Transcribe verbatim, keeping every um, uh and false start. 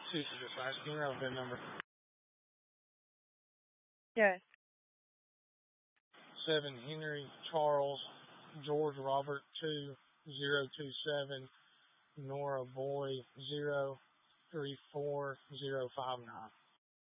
This is the fast email VIN number. Yes. Seven Henry Charles George Robert two zero two seven Nora Boy zero three four zero five nine.